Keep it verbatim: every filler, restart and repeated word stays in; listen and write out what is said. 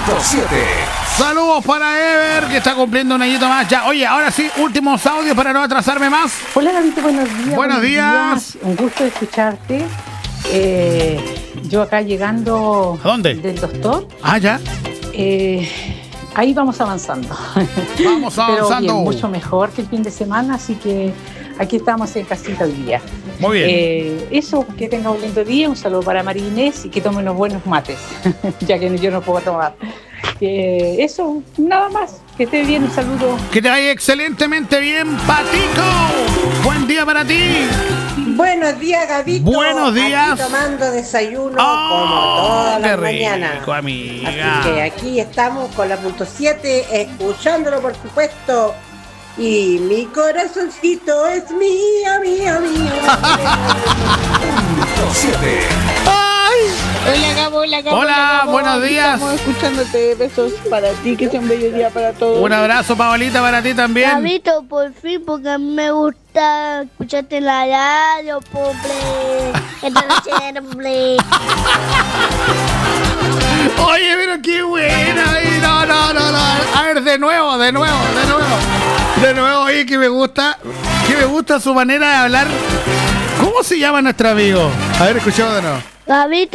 punto siete. Saludos para Ever, que está cumpliendo un añito más ya. Oye, ahora sí, últimos audios para no atrasarme más. Hola, Gabito, buenos días. Buenos, buenos días. días. Un gusto escucharte. Eh, yo acá llegando... ¿A dónde? Del doctor. Ah, ya. Eh, ahí vamos avanzando. Vamos avanzando. Pero bien, mucho mejor que el fin de semana, así que aquí estamos en casita hoy día. Muy bien. Eh, eso, que tenga un lindo día. Un saludo para María Inés y que tome unos buenos mates, ya que yo no puedo tomar. Eh, eso, nada más. Que esté bien, un saludo. Que te vaya excelentemente bien, Patico. Buen día para ti. Buenos días, Gabito. Buenos días. Aquí tomando desayuno Oh, como todas qué las rico, mañanas. amiga. Así que aquí estamos con la punto siete, escuchándolo por supuesto. Y mi corazoncito es mío, mío, mío. punto siete. Hola Gabo, hola Gabo. Hola, hola, Gabo. buenos Aquí días. Estamos escuchándote, besos para ti, que sea un bello día para todos. Un abrazo, Paolita, para ti también. Gabito, por fin, porque a mí me gusta escucharte en la radio, pobre. Esta noche era pobre. Oye, pero qué buena. Ay, no, no, no, no. A ver, de nuevo, de nuevo, de nuevo. De nuevo, oye, que me gusta. Que me gusta su manera de hablar. ¿Cómo se llama nuestro amigo? A ver, escuchemos de nuevo. Gabito.